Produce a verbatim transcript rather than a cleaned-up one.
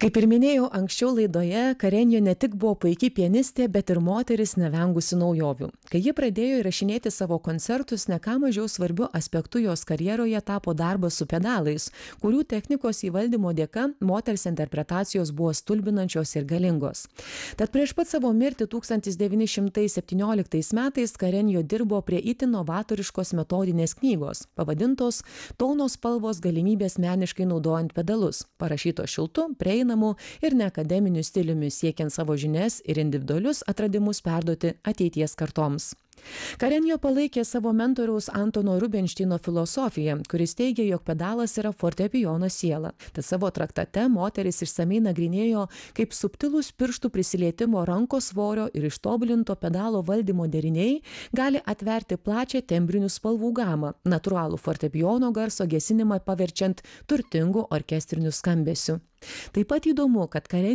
Kaip ir minėjau anksčiau laidoje, Karenjo ne tik buvo puikiai pianistė, bet ir moteris nevengusi naujovių. Kai ji pradėjo įrašinėti savo koncertus, ne ką mažiau svarbiu aspektu jos karjeroje tapo darbas su pedalais, kurių technikos įvaldymo dėka moters interpretacijos buvo stulbinančios ir galingos. Tad prieš pat savo mirtį tūkstantis devyni šimtai septynioliktais metais Karenjo dirbo prie itin novatoriškos metodinės knygos, pavadintos Tono spalvos galimybės meniškai naudojant pedalus, parašyto šiltu, prieinamu ir neakademiniu stiliumi siekiant savo žinias ir individualius atradimus perduoti ateities kartoms. Karenjo palaikė savo mentoriaus Antono Rubinšteino filosofiją, kuris teigia, jog pedalas yra fortepijono siela. Tad savo traktate moteris išsamei nagrinėjo, kaip subtilūs pirštų prisilietimo rankos svorio ir ištobulinto pedalo valdymo deriniai gali atverti plačią tembrinių spalvų gamą, natūralų fortepijono garso gesinimą paverčiant turtingu orkestriniu skambesiu. Taip pat įdomu, kad Karenjo